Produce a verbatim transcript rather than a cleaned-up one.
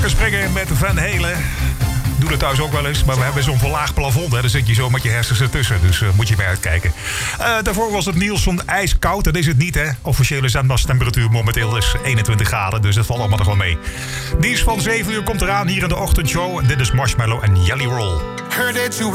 wakker springen met Van Halen. Doe dat thuis ook wel eens, maar we hebben zo'n verlaagd plafond. Hè. Daar zit je zo met je hersens ertussen, dus uh, moet je bij uitkijken. Uh, daarvoor was het Niels van IJskoud. Dat is het niet, hè. Officiële zendmasttemperatuur momenteel is eenentwintig graden, dus dat valt allemaal nog wel mee. Nieuws van zeven uur komt eraan hier in de ochtendshow. Dit is Marshmallow en Jelly Roll. Heard that you